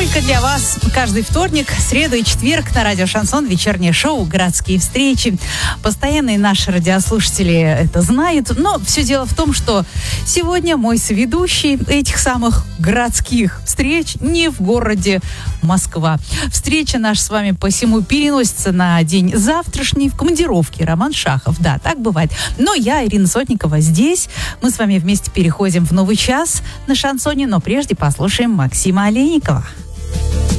Только для вас каждый вторник, среду и четверг на радио «Шансон» вечернее шоу «Городские встречи». Постоянные наши радиослушатели это знают, но все дело в том, что сегодня мой соведущий этих самых городских встреч не в городе Москва. Встреча наша с вами посему переносится на день завтрашний в командировке. Роман Шахов, да, так бывает. Но я, Ирина Сотникова, здесь. Мы с вами вместе переходим в новый час на «Шансоне», но прежде послушаем Максима Олейникова.